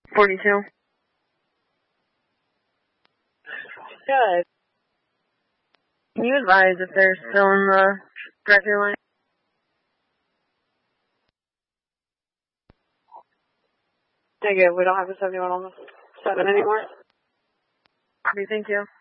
42. Good. Can you advise if they're still in the drive-thru line? Negative. We don't have a 71 on the 7 anymore. Thank you.